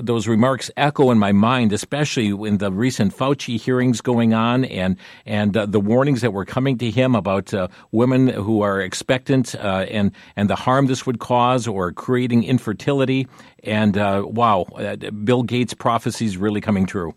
those remarks echo in my mind, especially in the recent Fauci hearings going on and the warnings that were coming to him about women who are expectant and the harm this would cause or creating infertility. And Bill Gates' prophecies really coming true.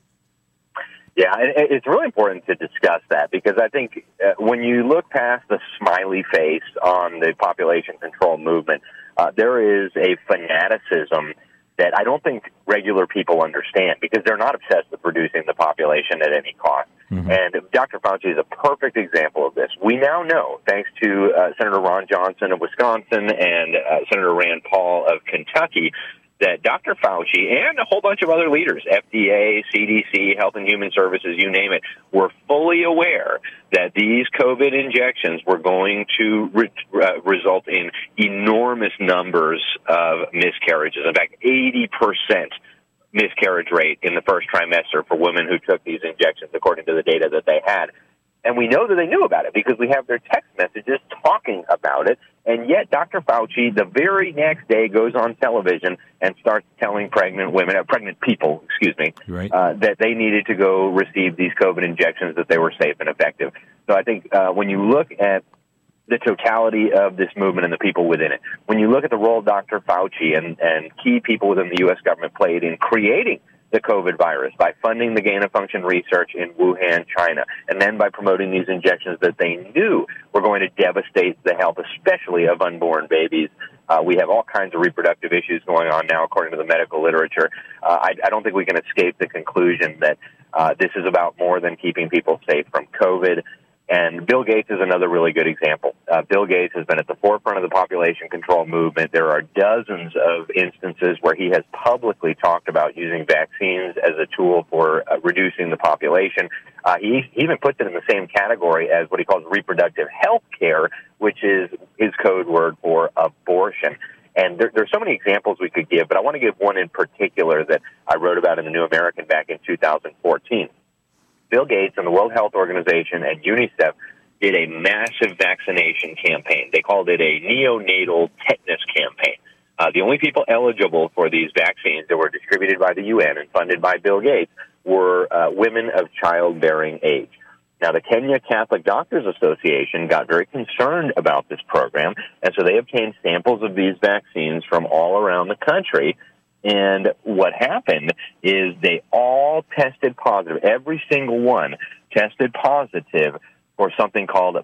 Yeah, it's really important to discuss that because I think when you look past the smiley face on the population control movement, there is a fanaticism that I don't think regular people understand because they're not obsessed with reducing the population at any cost. Mm-hmm. And Dr. Fauci is a perfect example of this. We now know, thanks to Senator Ron Johnson of Wisconsin and Senator Rand Paul of Kentucky, that Dr. Fauci and a whole bunch of other leaders, FDA, CDC, Health and Human Services, you name it, were fully aware that these COVID injections were going to result in enormous numbers of miscarriages. In fact, 80% miscarriage rate in the first trimester for women who took these injections, according to the data that they had. And we know that they knew about it because we have their text messages talking about it. And yet Dr. Fauci, the very next day, goes on television and starts telling pregnant people, right, that they needed to go receive these COVID injections, that they were safe and effective. So I think when you look at the totality of this movement and the people within it, when you look at the role Dr. Fauci and key people within the U.S. government played in creating the COVID virus by funding the gain-of-function research in Wuhan, China, and then by promoting these injections that they knew were going to devastate the health, especially of unborn babies. We have all kinds of reproductive issues going on now, according to the medical literature. I don't think we can escape the conclusion that this is about more than keeping people safe from COVID. And Bill Gates is another really good example. Bill Gates has been at the forefront of the population control movement. There are dozens of instances where he has publicly talked about using vaccines as a tool for reducing the population. He even puts it in the same category as what he calls reproductive health care, which is his code word for abortion. And there's so many examples we could give, but I want to give one in particular that I wrote about in the New American back in 2014. Bill Gates and the World Health Organization and UNICEF did a massive vaccination campaign. They called it a neonatal tetanus campaign. The only people eligible for these vaccines that were distributed by the UN and funded by Bill Gates were women of childbearing age. Now, the Kenya Catholic Doctors Association got very concerned about this program, and so they obtained samples of these vaccines from all around the country. And what happened is they all tested positive. Every single one tested positive for something called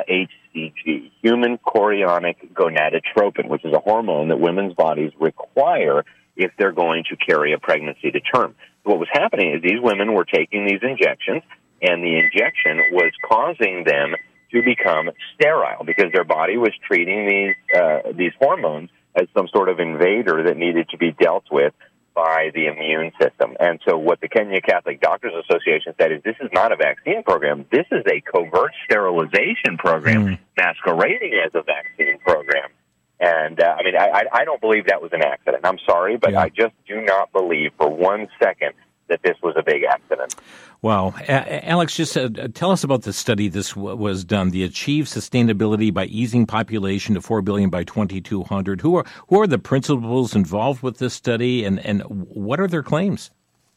beta-HCG, human chorionic gonadotropin, which is a hormone that women's bodies require if they're going to carry a pregnancy to term. So what was happening is these women were taking these injections, and the injection was causing them to become sterile because their body was treating these hormones as some sort of invader that needed to be dealt with by the immune system. And so what the Kenya Catholic Doctors Association said is this is not a vaccine program. This is a covert sterilization program masquerading as a vaccine program. And, I don't believe that was an accident. I'm sorry, but I just do not believe for 1 second that this was a big accident. Wow. Alex, just tell us about the study this was done, the Achieve Sustainability by Easing Population to 4 billion by 2200. Who are the principals involved with this study, and what are their claims?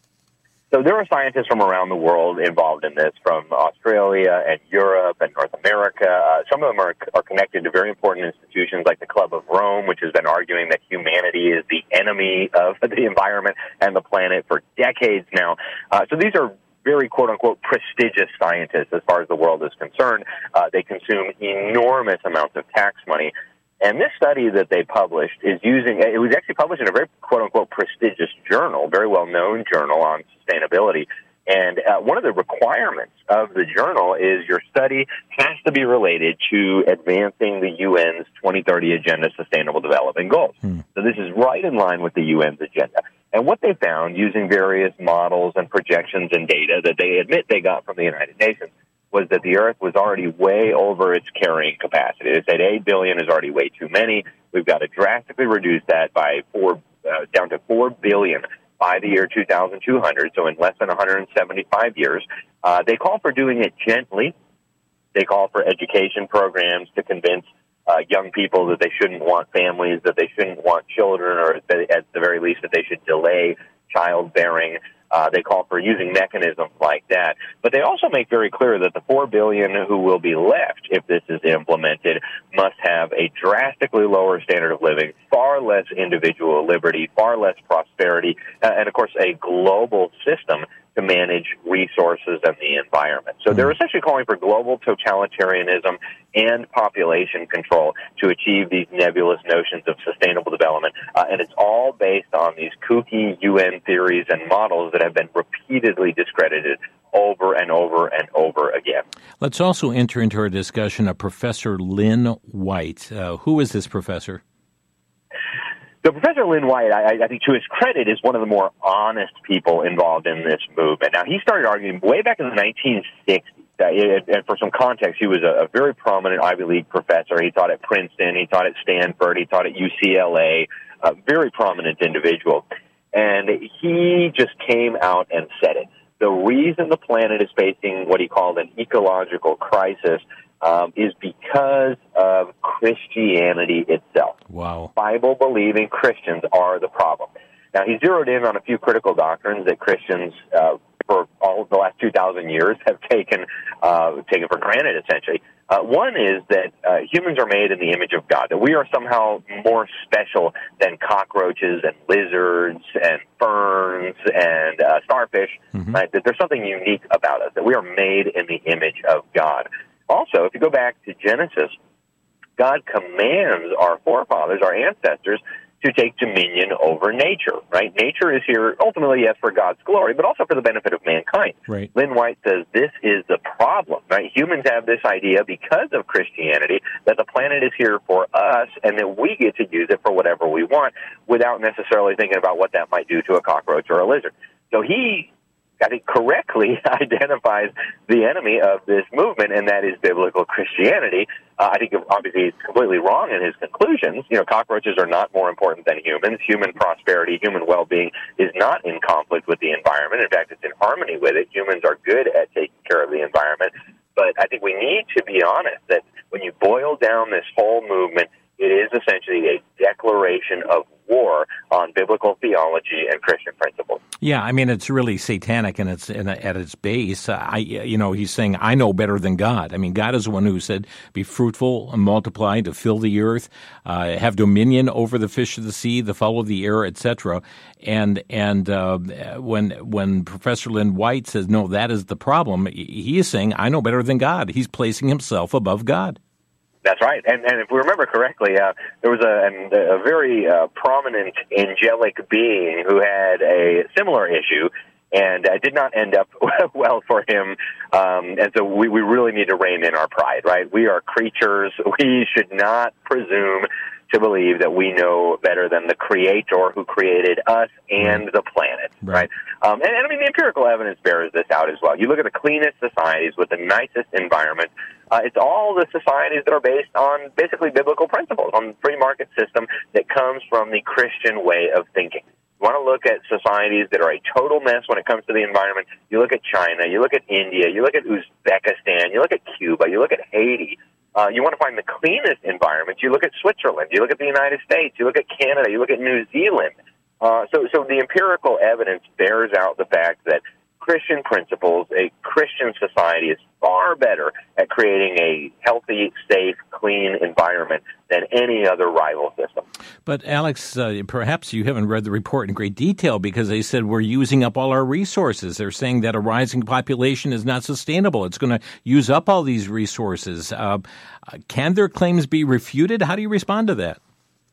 So there are scientists from around the world involved in this, from Australia and Europe and North America. Some of them are connected to very important institutions like the Club of Rome, which has been arguing that humanity is the enemy of the environment and the planet for decades now. So these are very quote-unquote prestigious scientists as far as the world is concerned. They consume enormous amounts of tax money. And this study that they published it was actually published in a very quote-unquote prestigious journal, very well-known journal on sustainability. And one of the requirements of the journal is your study has to be related to advancing the UN's 2030 Agenda Sustainable Development Goals. So this is right in line with the UN's agenda. And what they found, using various models and projections and data that they admit they got from the United Nations, was that the Earth was already way over its carrying capacity. They said 8 billion is already way too many. We've got to drastically reduce that by down to 4 billion by the year 2200, so in less than 175 years. They call for doing it gently. They call for education programs to convince young people that they shouldn't want families, that they shouldn't want children, or at the very least that they should delay childbearing. They call for using mechanisms like that. But they also make very clear that the 4 billion who will be left if this is implemented must have a drastically lower standard of living, far less individual liberty, far less prosperity, and, of course, a global system to manage resources and the environment. So they're essentially calling for global totalitarianism and population control to achieve these nebulous notions of sustainable development. And it's all based on these kooky UN theories and models that have been repeatedly discredited over and over and over again. Let's also enter into our discussion of Professor Lynn White. Who is this professor? So Professor Lynn White, I think to his credit, is one of the more honest people involved in this movement. Now, he started arguing way back in the 1960s. And for some context, he was a very prominent Ivy League professor. He taught at Princeton, he taught at Stanford, he taught at UCLA, a very prominent individual. And he just came out and said it. The reason the planet is facing what he called an ecological crisis is because of Christianity itself. Wow. Bible-believing Christians are the problem. Now, he zeroed in on a few critical doctrines that Christians, for all of the last 2,000 years, have taken for granted, essentially. One is that humans are made in the image of God, that we are somehow more special than cockroaches and lizards and ferns and starfish, right? That there's something unique about us, that we are made in the image of God. Also, if you go back to Genesis, God commands our forefathers, our ancestors, to take dominion over nature, right? Nature is here ultimately, yes, for God's glory, but also for the benefit of mankind. Right. Lynn White says this is the problem, right? Humans have this idea because of Christianity that the planet is here for us and that we get to use it for whatever we want without necessarily thinking about what that might do to a cockroach or a lizard. So he, I think, correctly identifies the enemy of this movement, and that is biblical Christianity. I think, obviously, he's completely wrong in his conclusions. You know, cockroaches are not more important than humans. Human prosperity, human well-being is not in conflict with the environment. In fact, it's in harmony with it. Humans are good at taking care of the environment. But I think we need to be honest that when you boil down this whole movement, it is essentially a declaration of war on biblical theology and Christian principles. Yeah, I mean, it's really satanic and it's at its base. He's saying, I know better than God. I mean, God is the one who said, be fruitful and multiply to fill the earth, have dominion over the fish of the sea, the fowl of the air, etc. And when Professor Lynn White says, no, that is the problem, he is saying, I know better than God. He's placing himself above God. That's right. And if we remember correctly, there was a very prominent angelic being who had a similar issue, and did not end up well for him. And so we really need to rein in our pride, right? We are creatures. We should not presume to believe that we know better than the Creator who created us and the planet, right? And I mean, the empirical evidence bears this out as well. You look at the cleanest societies with the nicest environment, it's all the societies that are based on basically biblical principles, on the free market system that comes from the Christian way of thinking. You want to look at societies that are a total mess when it comes to the environment. You look at China, you look at India, you look at Uzbekistan, you look at Cuba, you look at Haiti. You want to find the cleanest environment. You look at Switzerland, you look at the United States, you look at Canada, you look at New Zealand. So the empirical evidence bears out the fact that Christian principles, a Christian society is far better at creating a healthy, safe, clean environment than any other rival system. But, Alex, perhaps you haven't read the report in great detail because they said we're using up all our resources. They're saying that a rising population is not sustainable. It's going to use up all these resources. Can their claims be refuted? How do you respond to that?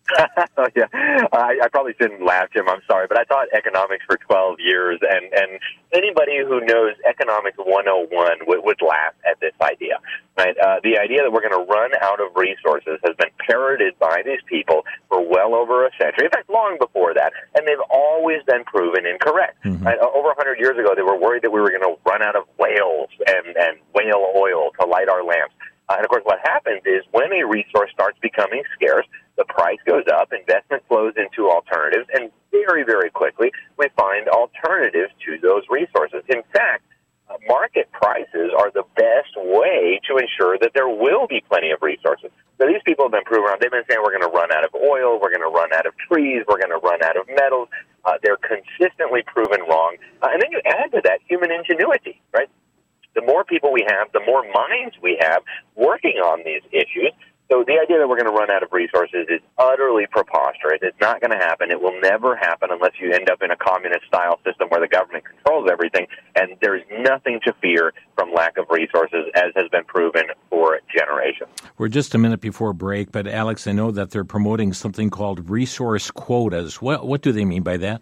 Yeah, I probably shouldn't laugh, Jim. I'm sorry, but I taught economics for 12 years, and anybody who knows Economics 101 would laugh at this idea. Right? The idea that we're going to run out of resources has been parroted by these people for well over a century. In fact, long before that, and they've always been proven incorrect. Right? Over 100 years ago, they were worried that we were going to run out of whales and whale oil to light our lamps. And, of course, what happens is when a resource starts becoming scarce, the price goes up, investment flows into alternatives, and very, very quickly we find alternatives to those resources. In fact, market prices are the best way to ensure that there will be plenty of resources. So these people have been proving around. They've been saying we're going to run out of oil, we're going to run out of trees, we're going to run out of metals. They're consistently proven wrong. And then you add to that human ingenuity, right? The more people we have, the more minds we have working on these issues. So the idea that we're going to run out of resources is utterly preposterous. It's not going to happen. It will never happen unless you end up in a communist-style system where the government controls everything, and there's nothing to fear from lack of resources, as has been proven for generations. We're just a minute before break, but Alex, I know that they're promoting something called resource quotas. What do they mean by that?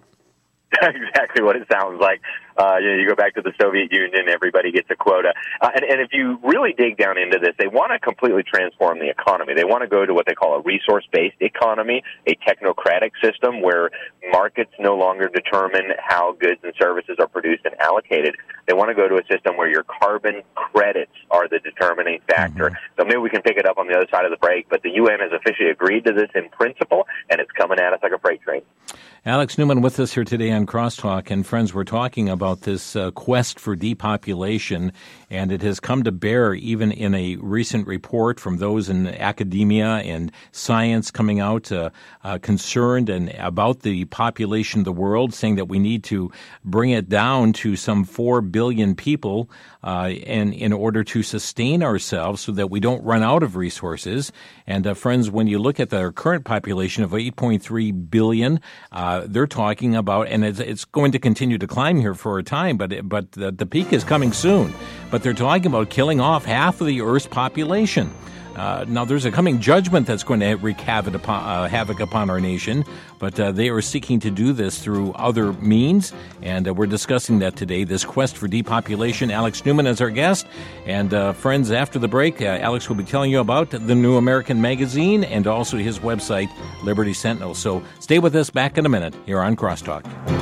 Exactly what it sounds like. You go back to the Soviet Union, everybody gets a quota. And if you really dig down into this, they want to completely transform the economy. They want to go to what they call a resource-based economy, a technocratic system where markets no longer determine how goods and services are produced and allocated. They want to go to a system where your carbon credits are the determining factor. Mm-hmm. So maybe we can pick it up on the other side of the break, but the UN has officially agreed to this in principle, and it's coming at us like a freight train. Alex Newman with us here today on Crosstalk. And friends, we're talking about this quest for depopulation, and it has come to bear even in a recent report from those in academia and science coming out concerned and about the population of the world, saying that we need to bring it down to some 4 billion people and in order to sustain ourselves so that we don't run out of resources. And friends, when you look at our current population of 8.3 billion, they're talking about, and it's going to continue to climb here for a time, but the peak is coming soon. But they're talking about killing off half of the Earth's population. Now, there's a coming judgment that's going to wreak havoc upon our nation, but they are seeking to do this through other means, and we're discussing that today, this quest for depopulation. Alex Newman is our guest, and friends, after the break, Alex will be telling you about the New American Magazine and also his website, Liberty Sentinel. So stay with us, back in a minute here on Crosstalk.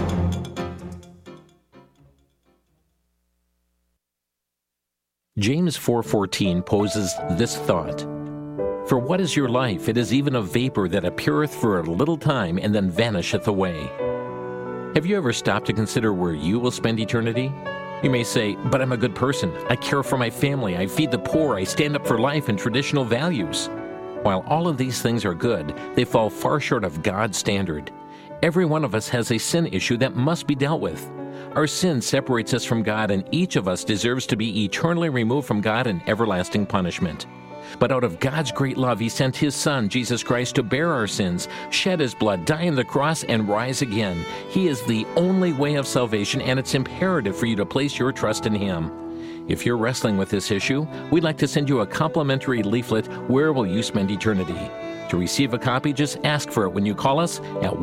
James 4:14 poses this thought: "For what is your life? It is even a vapor that appeareth for a little time and then vanisheth away." Have you ever stopped to consider where you will spend eternity? You may say, "But I'm a good person. I care for my family. I feed the poor. I stand up for life and traditional values." While all of these things are good, they fall far short of God's standard. Every one of us has a sin issue that must be dealt with. Our sin separates us from God, and each of us deserves to be eternally removed from God in everlasting punishment. But out of God's great love, He sent His Son, Jesus Christ, to bear our sins, shed His blood, die on the cross, and rise again. He is the only way of salvation, and it's imperative for you to place your trust in Him. If you're wrestling with this issue, we'd like to send you a complimentary leaflet, Where Will You Spend Eternity? To receive a copy, just ask for it when you call us at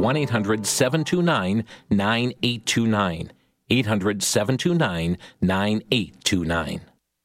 1-800-729-9829. 800-729-9829.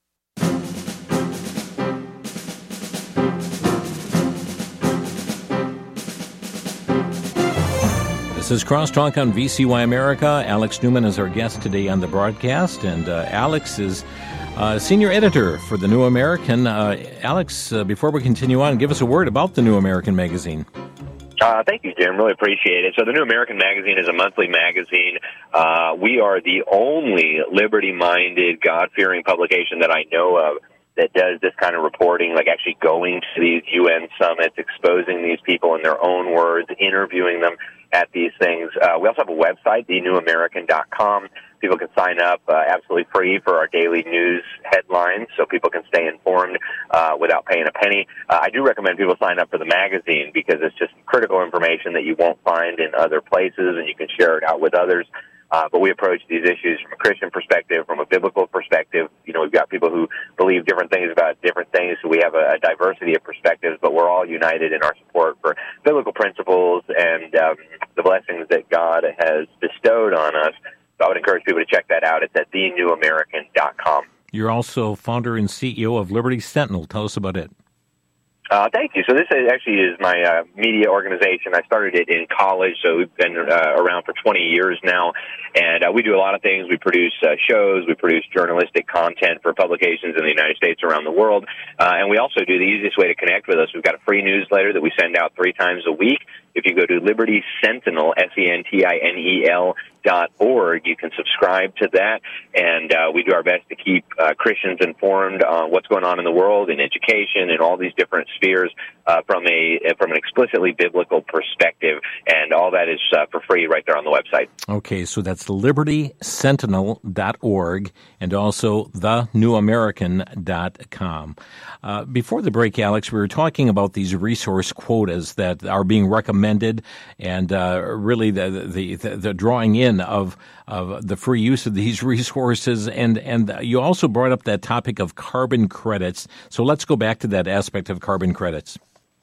This is Crosstalk on VCY America. Alex Newman is our guest today on the broadcast, and Alex is senior editor for The New American. Alex, before we continue on, give us a word about The New American Magazine. Thank you, Jim. Really appreciate it. So the New American Magazine is a monthly magazine. We are the only liberty-minded, God-fearing publication that I know of that does this kind of reporting, like actually going to these UN summits, exposing these people in their own words, interviewing them at these things. We also have a website, thenewamerican.com. People can sign up absolutely free for our daily news headlines so people can stay informed without paying a penny. I do recommend people sign up for the magazine because it's just critical information that you won't find in other places, and you can share it out with others. But we approach these issues from a Christian perspective, from a biblical perspective. You know, we've got people who believe different things about different things, so we have a diversity of perspectives, but we're all united in our support for biblical principles and the blessings that God has bestowed on us. So I would encourage people to check that out. It's at thenewamerican.com. You're also founder and CEO of Liberty Sentinel. Tell us about it. Thank you. So this actually is my media organization. I started it in college, so we've been around for 20 years now, and we do a lot of things. We produce shows, we produce journalistic content for publications in the United States around the world, and we also do the easiest way to connect with us. We've got a free newsletter that we send out 3 times a week. If you go to Liberty Sentinel, SENTINEL.org, you can subscribe to that, and we do our best to keep Christians informed on what's going on in the world, in education, in all these different spheres from an explicitly biblical perspective, and all that is for free right there on the website. Okay, so that's libertysentinel.org and also thenewamerican.com. Before the break, Alex, we were talking about these resource quotas that are being recommended, and really the drawing in of the free use of these resources, and you also brought up that topic of carbon credits. So let's go back to that aspect of carbon credits.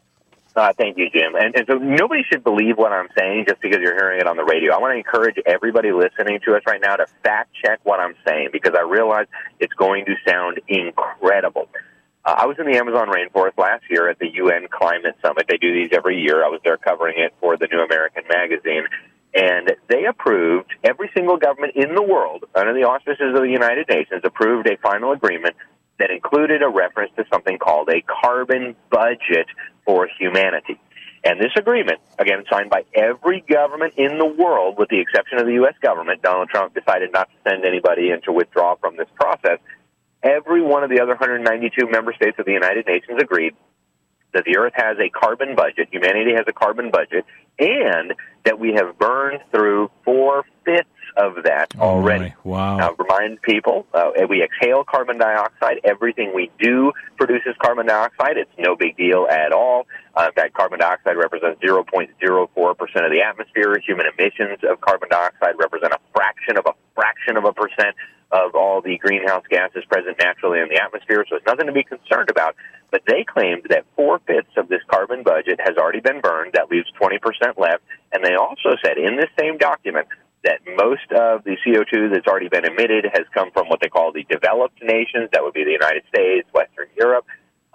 Thank you, Jim. And so nobody should believe what I'm saying just because you're hearing it on the radio. I want to encourage everybody listening to us right now to fact-check what I'm saying, because I realize it's going to sound incredible. I was in the Amazon rainforest last year at the UN Climate Summit. They do these every year. I was there covering it for the New American magazine. And they approved, every single government in the world, under the auspices of the United Nations, approved a final agreement that included a reference to something called a carbon budget for humanity. And this agreement, again, signed by every government in the world, with the exception of the U.S. government. Donald Trump decided not to send anybody in to withdraw from this process. Every one of the other 192 member states of the United Nations agreed that the Earth has a carbon budget, humanity has a carbon budget, and that we have burned through 4/5 of that already. Oh, wow. Now, remind people, we exhale carbon dioxide. Everything we do produces carbon dioxide. It's no big deal at all. In fact, carbon dioxide represents 0.04% of the atmosphere. Human emissions of carbon dioxide represent a fraction of a percent of all the greenhouse gases present naturally in the atmosphere, so it's nothing to be concerned about. But they claimed that 4/5 of this carbon budget has already been burned. That leaves 20% left. And they also said in this same document that most of the CO2 that's already been emitted has come from what they call the developed nations. That would be the United States, Western Europe.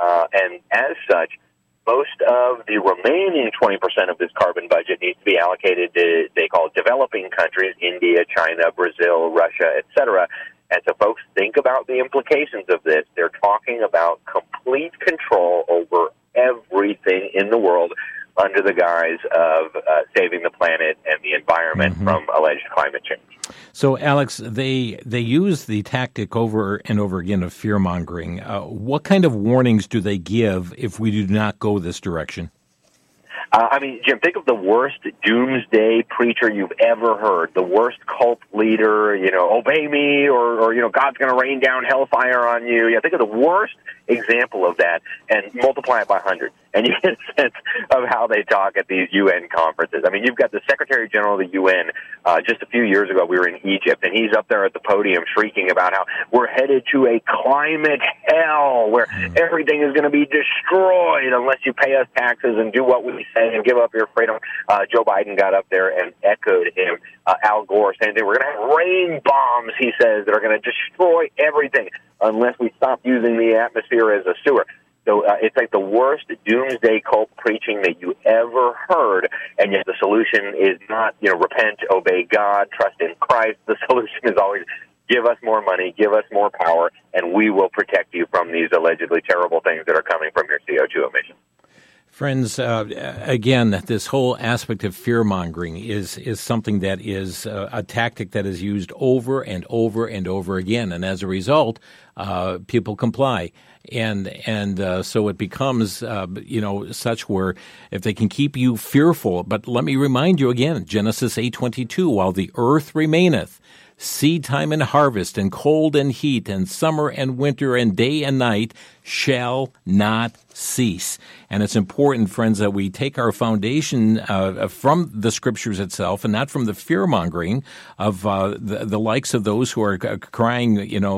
And as such, most of the remaining 20% of this carbon budget needs to be allocated to, they call it developing countries, India, China, Brazil, Russia, etc. And so folks, think about the implications of this. They're talking about complete control over everything in the world under the guise of saving the planet and the environment from alleged climate change. So, Alex, they use the tactic over and over again of fear-mongering. What kind of warnings do they give if we do not go this direction? Jim, think of the worst doomsday preacher you've ever heard, the worst cult leader, obey me, or God's going to rain down hellfire on you. Yeah, think of the worst example of that and multiply it by 100. And you get a sense of how they talk at these UN conferences. I mean, you've got the Secretary General of the UN. Just a few years ago, we were in Egypt, and he's up there at the podium shrieking about how we're headed to a climate hell where everything is going to be destroyed unless you pay us taxes and do what we say and give up your freedom. Joe Biden got up there and echoed him. Al Gore saying we're going to have rain bombs, he says, that are going to destroy everything unless we stop using the atmosphere as a sewer. So it's like the worst doomsday cult preaching that you ever heard, and yet the solution is not, repent, obey God, trust in Christ. The solution is always give us more money, give us more power, and we will protect you from these allegedly terrible things that are coming from your CO2 emissions. Friends, again, this whole aspect of fear-mongering is something that is a tactic that is used over and over and over again, and as a result, people comply. And so it becomes, such where if they can keep you fearful. But let me remind you again, Genesis 8:22, while the earth remaineth, seed time and harvest, and cold and heat, and summer and winter, and day and night shall not cease. And it's important, friends, that we take our foundation from the Scriptures itself and not from the fear-mongering of the likes of those who are crying,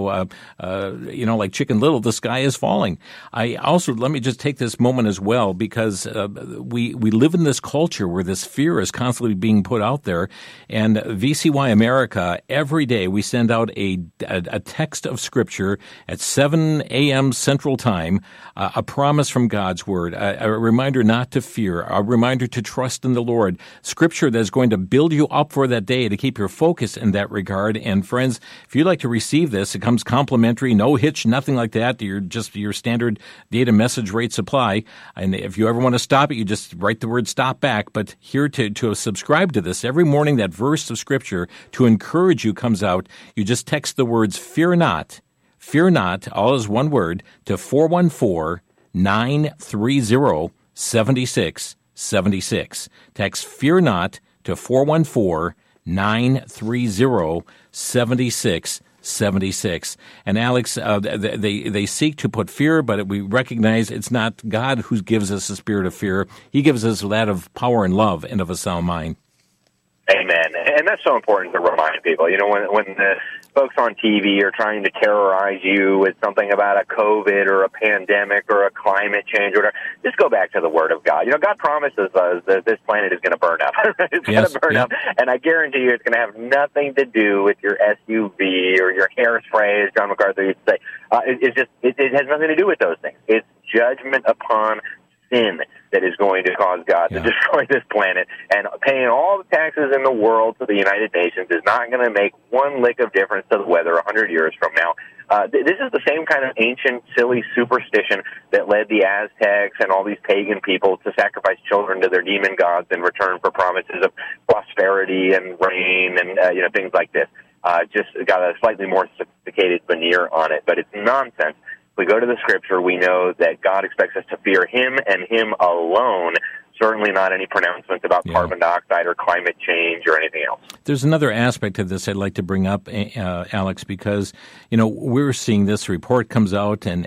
like Chicken Little, the sky is falling. I also, let me just take this moment as well, because we live in this culture where this fear is constantly being put out there. And VCY America, every day we send out a text of Scripture at 7 a.m. Central time, a promise from God's Word, a reminder not to fear, a reminder to trust in the Lord, Scripture that's going to build you up for that day, to keep your focus in that regard. And friends, if you'd like to receive this, it comes complimentary, no hitch, nothing like that. You're just your standard data message rate supply. And if you ever want to stop it, you just write the word stop back. But here to subscribe to this, every morning that verse of Scripture to encourage you comes out. You just text the words fear not, all is one word, to 414-930-7676. Text fear not to 414-930-7676. And Alex, they seek to put fear, but we recognize it's not God who gives us the spirit of fear. He gives us that of power and love and of a sound mind. Amen. And that's so important to remind people. You know, when the folks on TV are trying to terrorize you with something about a COVID or a pandemic or a climate change or whatever, just go back to the Word of God. You know, God promises us that this planet is going to burn up. It's going to burn up. And I guarantee you it's going to have nothing to do with your SUV or your hairspray, as John MacArthur used to say. It has nothing to do with those things. It's judgment upon sin that is going to cause God to destroy this planet. And paying all the taxes in the world to the United Nations is not going to make one lick of difference to the weather 100 years from now. This is the same kind of ancient, silly superstition that led the Aztecs and all these pagan people to sacrifice children to their demon gods in return for promises of prosperity and rain and things like this. Just got a slightly more sophisticated veneer on it, but it's nonsense. We go to the Scripture, we know that God expects us to fear Him and Him alone, certainly not any pronouncements about carbon dioxide or climate change or anything else. There's another aspect of this I'd like to bring up, Alex, because, we're seeing this report comes out and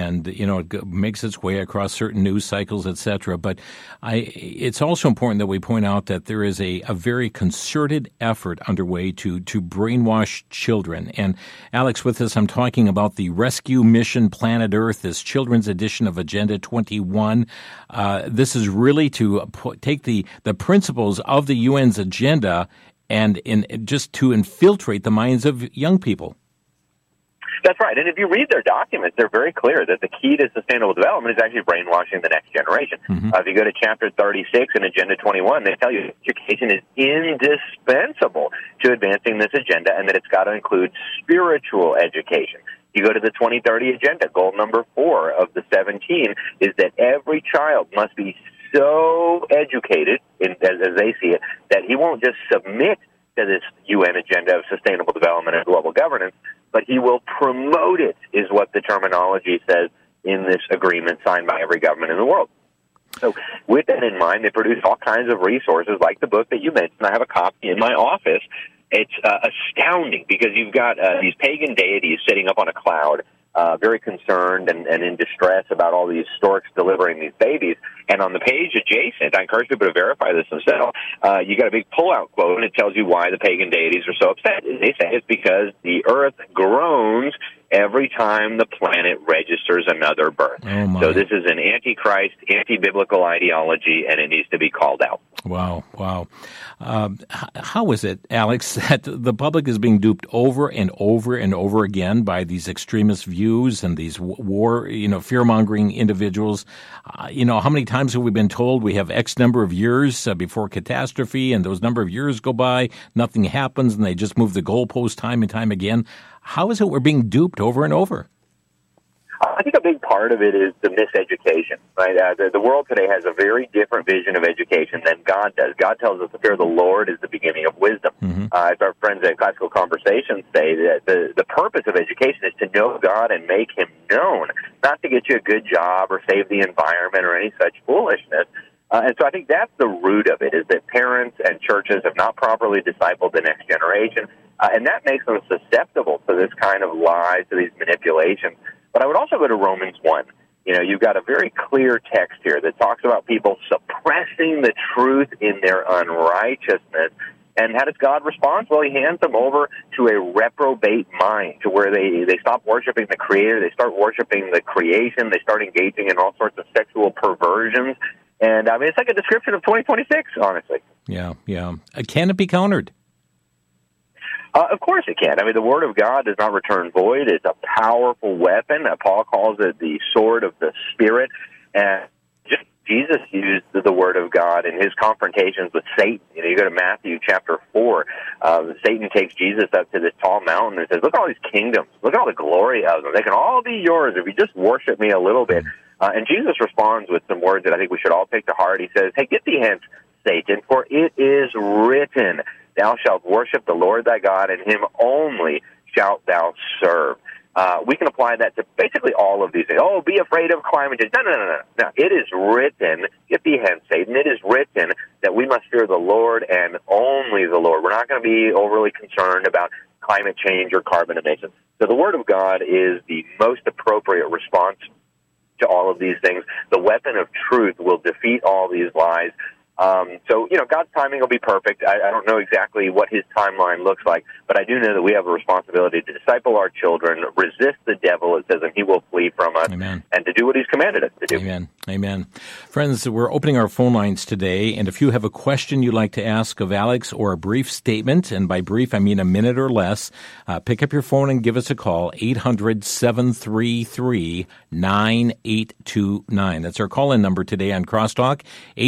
it makes its way across certain news cycles, et cetera. But it's also important that we point out that there is a very concerted effort underway to brainwash children. And, Alex, with this, I'm talking about the Rescue Mission Planet Earth, this children's edition of Agenda 21. This is really to take the principles of the UN's agenda and just to infiltrate the minds of young people. That's right. And if you read their documents, they're very clear that the key to sustainable development is actually brainwashing the next generation. Mm-hmm. If you go to Chapter 36 in Agenda 21, they tell you education is indispensable to advancing this agenda and that it's got to include spiritual education. You go to the 2030 Agenda, goal number 4 of the 17 is that every child must be so educated, as they see it, that he won't just submit to this UN agenda of sustainable development and global governance, but he will promote it, is what the terminology says in this agreement signed by every government in the world. So with that in mind, they produce all kinds of resources like the book that you mentioned. I have a copy in my office. It's astounding because you've got these pagan deities sitting up on a cloud, very concerned and in distress about all these storks delivering these babies. And on the page adjacent, I encourage people to verify this themselves, you got a big pull-out quote, and it tells you why the pagan deities are so upset. They say it's because the earth groans every time the planet registers another birth. Oh, so this is an anti-Christ, anti-biblical ideology, and it needs to be called out. Wow. How is it, Alex, that the public is being duped over and over and over again by these extremist views and these war, fear-mongering individuals? How many times have we been told we have X number of years before catastrophe, and those number of years go by, nothing happens, and they just move the goalpost time and time again? How is it we're being duped over and over? I think a big part of it is the miseducation, right? The world today has a very different vision of education than God does. God tells us the fear of the Lord is the beginning of wisdom. Mm-hmm. As our friends at Classical Conversations say, that the purpose of education is to know God and make Him known, not to get you a good job or save the environment or any such foolishness. And so I think that's the root of it, is that parents and churches have not properly discipled the next generation, and that makes them susceptible to this kind of lies, to these manipulations. But I would also go to Romans 1. You've got a very clear text here that talks about people suppressing the truth in their unrighteousness. And how does God respond? Well, He hands them over to a reprobate mind, to where they stop worshiping the Creator, they start worshiping the creation, they start engaging in all sorts of sexual perversions. And, it's like a description of 2026, honestly. Yeah. Can it be countered? Of course it can. I mean, the Word of God does not return void. It's a powerful weapon. Paul calls it the sword of the Spirit. And just Jesus used the Word of God in his confrontations with Satan. You go to Matthew chapter 4. Satan takes Jesus up to this tall mountain and says, look at all these kingdoms. Look at all the glory of them. They can all be yours if you just worship me a little bit. And Jesus responds with some words that I think we should all take to heart. He says, hey, get thee hence, Satan, for it is written, thou shalt worship the Lord thy God, and him only shalt thou serve. We can apply that to basically all of these things. Oh, be afraid of climate change. No. It is written, get thee hence, Satan, it is written that we must fear the Lord and only the Lord. We're not going to be overly concerned about climate change or carbon emissions. So the Word of God is the most appropriate response to all of these things. The weapon of truth will defeat all these lies. So, God's timing will be perfect. I don't know exactly what his timeline looks like, but I do know that we have a responsibility to disciple our children, resist the devil, it says, and he will flee from us. Amen. And to do what he's commanded us to do. Amen. Friends, we're opening our phone lines today, and if you have a question you'd like to ask of Alex or a brief statement, and by brief I mean a minute or less, pick up your phone and give us a call, 800-733-9829. That's our call-in number today on Crosstalk,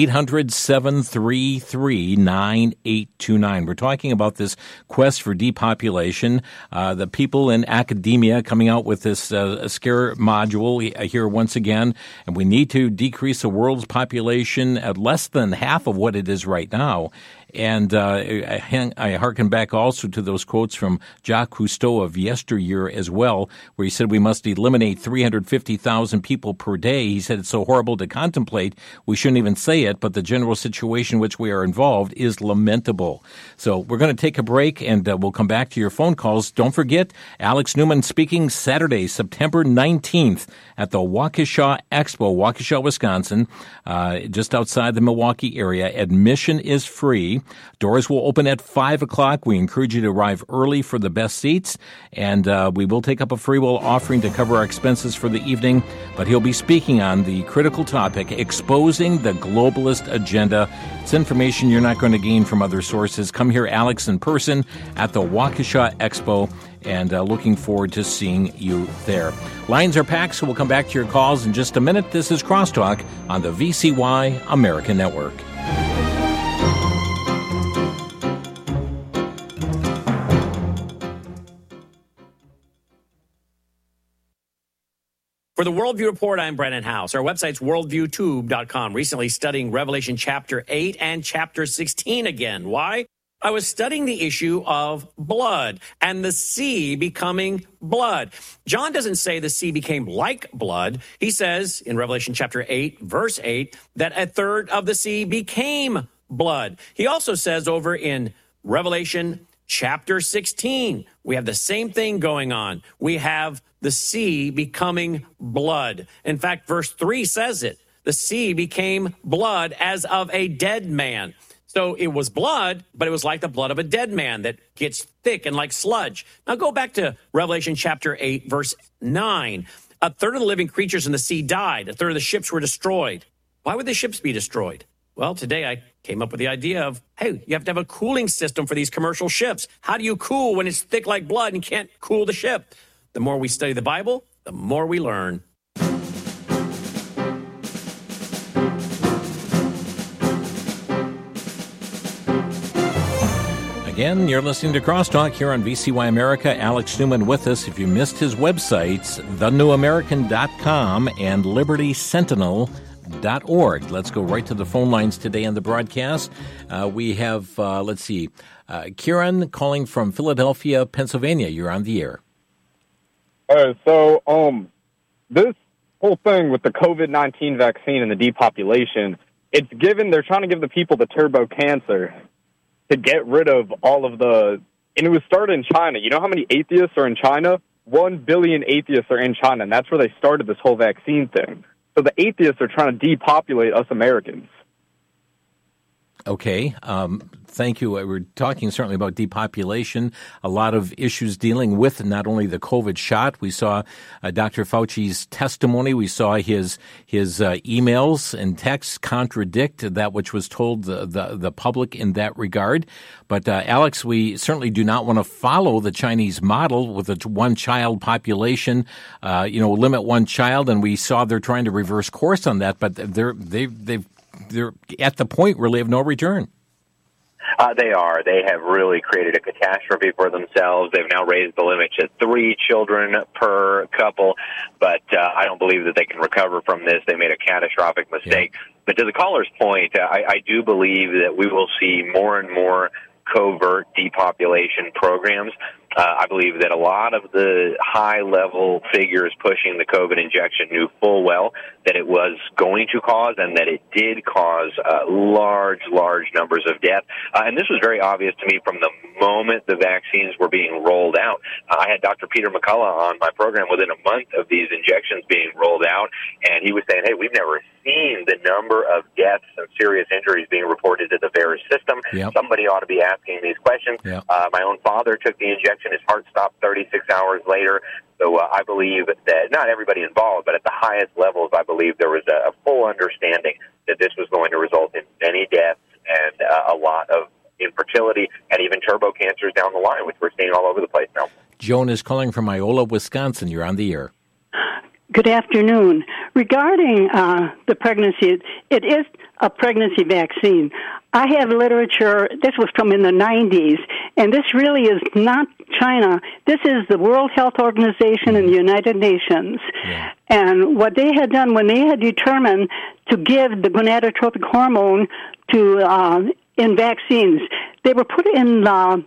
800-733-9829. We're talking about this quest for depopulation, the people in academia coming out with this scare module here once again, and we need to decrease the world's population at less than half of what it is right now. And I hearken back also to those quotes from Jacques Cousteau of yesteryear as well, where he said we must eliminate 350,000 people per day. He said it's so horrible to contemplate, we shouldn't even say it, but the general situation in which we are involved is lamentable. So we're going to take a break, and we'll come back to your phone calls. Don't forget, Alex Newman speaking Saturday, September 19th at the Waukesha Expo, Waukesha, Wisconsin, just outside the Milwaukee area. Admission is free. Doors will open at 5 o'clock. We encourage you to arrive early for the best seats, and we will take up a free will offering to cover our expenses for the evening. But he'll be speaking on the critical topic, exposing the globalist agenda. It's information you're not going to gain from other sources. Come hear Alex in person at the Waukesha Expo, and looking forward to seeing you there. Lines are packed, so we'll come back to your calls in just a minute. This is Crosstalk on the VCY American Network. For the Worldview Report, I'm Brennan House. Our website's worldviewtube.com. Recently studying Revelation chapter 8 and chapter 16 again. Why? I was studying the issue of blood and the sea becoming blood. John doesn't say the sea became like blood. He says in Revelation chapter 8, verse 8, that a third of the sea became blood. He also says over in Revelation chapter 16, we have the same thing going on. We have the sea becoming blood. In fact, verse 3 says it. The sea became blood as of a dead man. So it was blood, but it was like the blood of a dead man that gets thick and like sludge. Now go back to Revelation chapter 8, verse 9. A third of the living creatures in the sea died. A third of the ships were destroyed. Why would the ships be destroyed? Well, today I came up with the idea of, hey, you have to have a cooling system for these commercial ships. How do you cool when it's thick like blood and you can't cool the ship? The more we study the Bible, the more we learn. Again, you're listening to Crosstalk here on VCY America. Alex Newman with us. If you missed his websites, thenewamerican.com and libertysentinel.org. Let's go right to the phone lines today on the broadcast. We have, Kieran calling from Philadelphia, Pennsylvania. You're on the air. This whole thing with the COVID-19 vaccine and the depopulation, they're trying to give the people the turbo cancer to get rid of all of and it was started in China. You know how many atheists are in China? 1 billion atheists are in China, and that's where they started this whole vaccine thing. So the atheists are trying to depopulate us Americans. Okay. Thank you. We're talking certainly about depopulation, a lot of issues dealing with not only the COVID shot. We saw Dr. Fauci's testimony. We saw his emails and texts contradict that which was told the public in that regard. But, Alex, we certainly do not want to follow the Chinese model with a one-child population, limit one child. And we saw they're trying to reverse course on that, but they're at the point really of no return. They are. They have really created a catastrophe for themselves. They've now raised the limit to 3 children per couple, but I don't believe that they can recover from this. They made a catastrophic mistake. Yeah. But to the caller's point, I do believe that we will see more and more covert depopulation programs. I believe that a lot of the high-level figures pushing the COVID injection knew full well that it was going to cause and that it did cause large numbers of death. And this was very obvious to me from the moment the vaccines were being rolled out. I had Dr. Peter McCullough on my program within a month of these injections being rolled out, and he was saying, hey, we've never seen the number of deaths and serious injuries being reported to the VAERS system. Yep. Somebody ought to be asking these questions. Yep. My own father took the injection. His heart stopped 36 hours later. So I believe that not everybody involved, but at the highest levels, I believe there was a full understanding that this was going to result in many deaths and a lot of infertility and even turbo cancers down the line, which we're seeing all over the place now. Joan is calling from Iola, Wisconsin. You're on the air. Good afternoon. Regarding the pregnancy, it is a pregnancy vaccine. I have literature, this was from in the 90s, and this really is not China. This is the World Health Organization and the United Nations. Yeah. And what they had done when they had determined to give the gonadotropic hormone to in vaccines, they were put in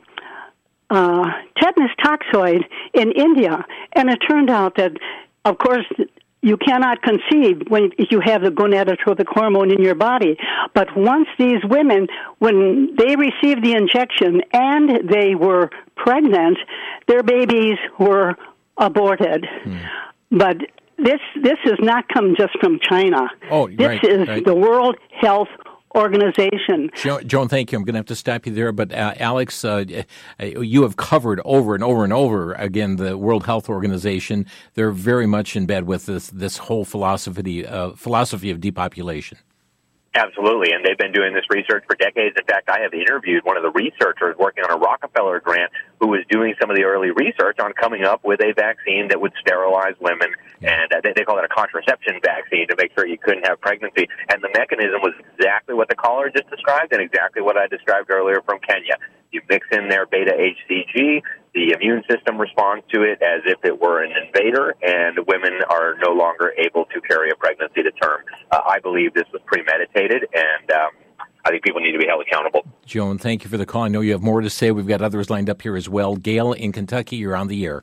tetanus toxoid in India, and it turned out that, of course, you cannot conceive when you have the gonadotropic hormone in your body. But once these women, when they received the injection and they were pregnant, their babies were aborted. But this has not come just from China. Oh, this is the World Health Organization. Joan, thank you. I'm going to have to stop you there. But Alex, you have covered over and over and over again the World Health Organization. They're very much in bed with this whole philosophy of depopulation. Absolutely, and they've been doing this research for decades. In fact, I have interviewed one of the researchers working on a Rockefeller grant who was doing some of the early research on coming up with a vaccine that would sterilize women, and they call it a contraception vaccine to make sure you couldn't have pregnancy. And the mechanism was exactly what the caller just described and exactly what I described earlier from Kenya. You mix in their beta-HCG, the immune system responds to it as if it were an invader, and women are no longer able to carry a pregnancy to term. I believe this was premeditated, and I think people need to be held accountable. Joan, thank you for the call. I know you have more to say. We've got others lined up here as well. Gail in Kentucky, you're on the air.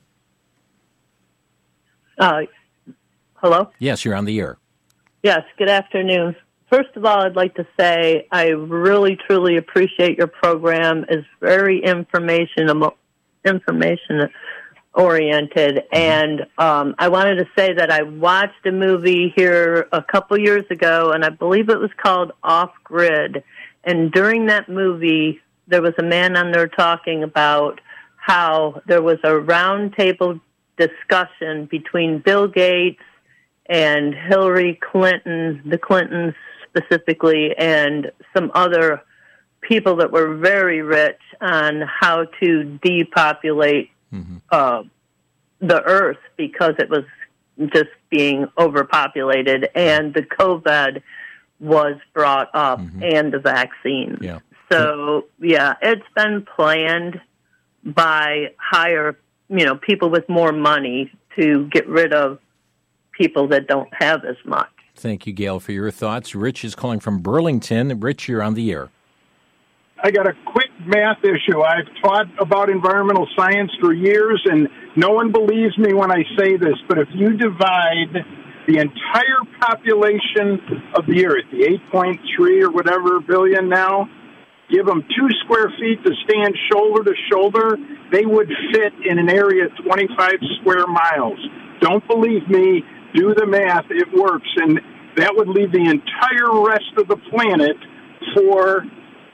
Hello? Yes, you're on the air. Yes, good afternoon. First of all, I'd like to say I really, truly appreciate your program. It's very information-oriented. And I wanted to say that I watched a movie here a couple years ago, and I believe it was called Off Grid. And during that movie, there was a man on there talking about how there was a roundtable discussion between Bill Gates and Hillary Clinton, the Clintons specifically, and some other people that were very rich on how to depopulate the earth because it was just being overpopulated, and the COVID was brought up and the vaccine. Yeah. So, it's been planned by higher, people with more money to get rid of people that don't have as much. Thank you, Gail, for your thoughts. Rich is calling from Burlington. Rich, you're on the air. I got a quick math issue. I've taught about environmental science for years, and no one believes me when I say this, but if you divide the entire population of the Earth, the 8.3 or whatever billion now, give them 2 square feet to stand shoulder to shoulder, they would fit in an area 25 square miles. Don't believe me. Do the math. It works. And that would leave the entire rest of the planet for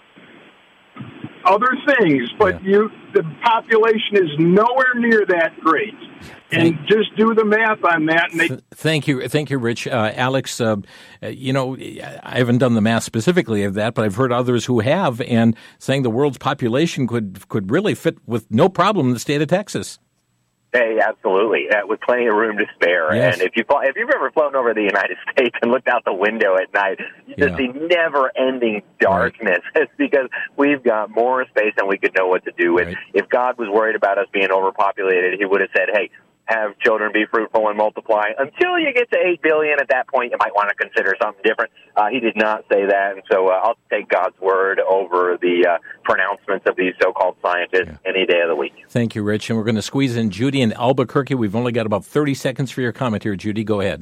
other things, but the population is nowhere near that great. And just do the math on that. And Thank you, Rich. Alex, I haven't done the math specifically of that, but I've heard others who have, and saying the world's population could really fit with no problem in the state of Texas. Hey, absolutely, with plenty of room to spare. Yes. And if you've ever flown over the United States and looked out the window at night, you just see never-ending darkness. Right. It's because we've got more space than we could know what to do with. Right. If God was worried about us being overpopulated, He would have said, "Hey, have children, be fruitful and multiply until you get to 8 billion. At that point, you might want to consider something different." He did not say that, and so I'll take God's word over the pronouncements of these so-called scientists any day of the week. Thank you, Rich. And we're going to squeeze in Judy in Albuquerque. We've only got about 30 seconds for your comment here. Judy, go ahead.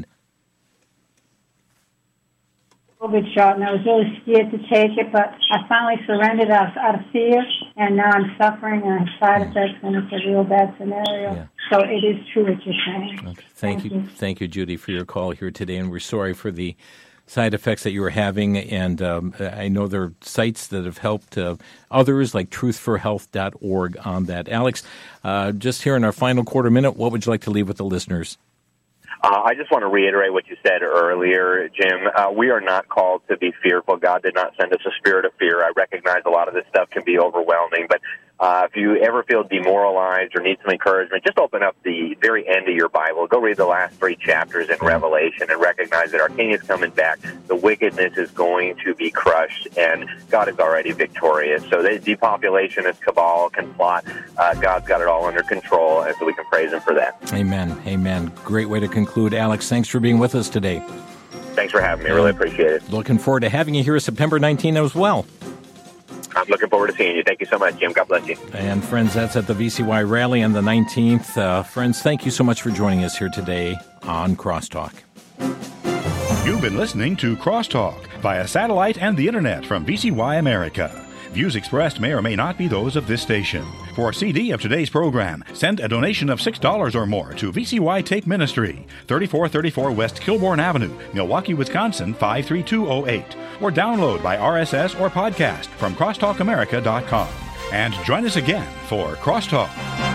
COVID shot, and I was really scared to take it, but I finally surrendered out of fear, and now I'm suffering and I have side effects, and it's a real bad scenario. Yeah. So it is true what you're saying. Okay. Thank you, Judy, for your call here today, and we're sorry for the side effects that you were having, and I know there are sites that have helped others, like truthforhealth.org on that. Alex, just here in our final quarter minute, what would you like to leave with the listeners? I just want to reiterate what you said earlier, Jim. We are not called to be fearful. God did not send us a spirit of fear. I recognize a lot of this stuff can be overwhelming, but if you ever feel demoralized or need some encouragement, just open up the very end of your Bible. Go read the last 3 chapters in Revelation and recognize that our King is coming back. The wickedness is going to be crushed, and God is already victorious. So the depopulationist cabal can plot. God's got it all under control, and so we can praise Him for that. Amen. Great way to conclude. Alex, thanks for being with us today. Thanks for having me. I really appreciate it. Looking forward to having you here September 19 as well. I'm looking forward to seeing you. Thank you so much, Jim. God bless you. And friends, that's at the VCY rally on the 19th. Friends, thank you so much for joining us here today on Crosstalk. You've been listening to Crosstalk via satellite and the internet from VCY America. Views expressed may or may not be those of this station. For a CD of today's program, send a donation of $6 or more to VCY Tape Ministry, 3434 West Kilbourne Avenue, Milwaukee, Wisconsin, 53208. Or download by RSS or podcast from crosstalkamerica.com. And join us again for Crosstalk.